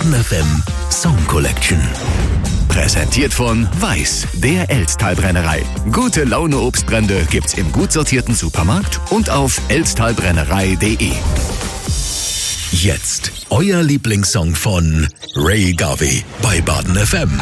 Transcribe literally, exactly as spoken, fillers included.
Baden F M Song Collection. Präsentiert von Weiß, der Elsttalbrennerei. Gute Laune Obstbrände gibt's im gut sortierten Supermarkt und auf elsttalbrennerei punkt de. Jetzt euer Lieblingssong von Ray Garvey bei Baden F M.